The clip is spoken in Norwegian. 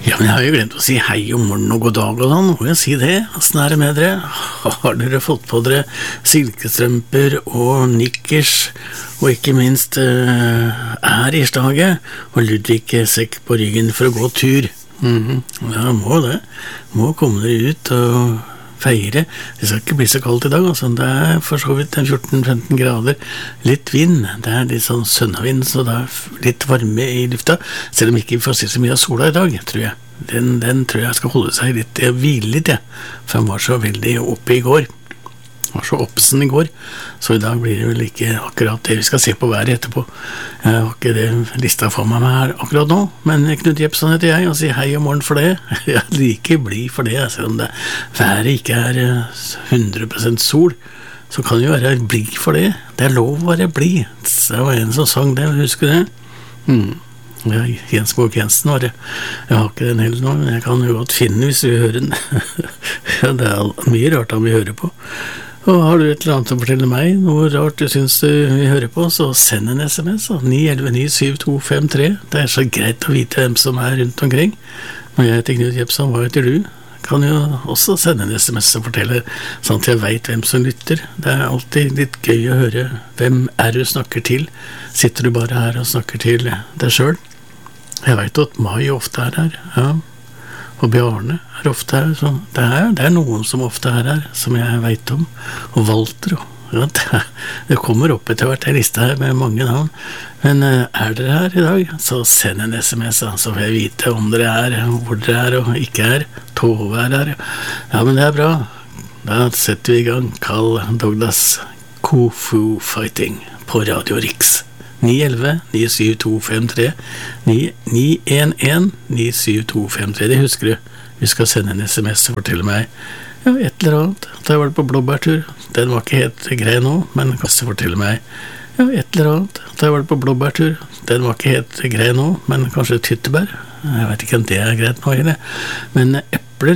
Ja, men jeg har jo glemt å si hei og morgen og god dag og sånn, må jeg si det? Hvordan er det med dere? Har dere fått på dere silkestrømper og nikkers, og ikke minst i stage, og Ludvig-sekk på ryggen for å gå tur? Ja, må det. Må komme dere ut og feire. Det skal ikke bli så kaldt i dag, altså. Det er for så vidt 14-15 grader, litt vind, det er litt sånn sønnavind, så det er litt varme i lufta, selv om ikke vi får se så mye av sola i dag, tror jeg. Den tror jeg skal holde seg litt, hvile litt, for den var så veldig oppe i går. Den var så oppesen i går, så i dag blir det vel ikke akkurat det vi skal se på været etterpå. Jeg har ikke det lista for meg her akkurat nå, men Knut Jepsen heter jeg, og sier hei og morgen for det. Jeg liker blid for det, selv om det været ikke er 100% sol, så kan det jo være blid for det. Det er lov å være blid. Det var en som sang det, husker du det? Ja, Jens Borg Jensen var det. Jeg har ikke den heller nå, men jeg kan jo godt finne den hvis du hører den. Ja, det er mye rart han vil høre på. Og har du et eller annet å fortelle meg, noe rart du synes du vil høre på, så send en sms, 911-97253. Det er så greit å vite hvem som er rundt omkring. Når jeg heter Knut Jepsen, hva heter du? Kan jo også sende en sms og fortelle, sånn at jeg vet hvem som lytter. Det er alltid litt gøy å høre hvem er du snakker til. Sitter du bare her og snakker til deg selv? Jeg vet at Mai ofte er her, ja. Og Bjarne er ofte her, så det er noen som ofte er her, som jeg vet om. Og Walter, ja, det kommer opp etter hvert en liste her med mange navn. Men er dere her i dag, så send en sms, så får jeg vite om dere er, hvor dere er og ikke er. Tove er her, ja, men det er bra. Da setter vi i gang Carl Douglas Kung-Fu Fighting på Radio Riks. 911-97253 911-97253. Det husker du. Vi skal sende en sms og fortelle meg et eller annet. Da jeg var på blåbærtur. Den var ikke helt grei nå, men kan du fortelle meg et eller annet. Da jeg var på blåbærtur. Den var ikke helt grei nå, men kanskje tyttebær. Jeg vet ikke om det er greit nå, men epler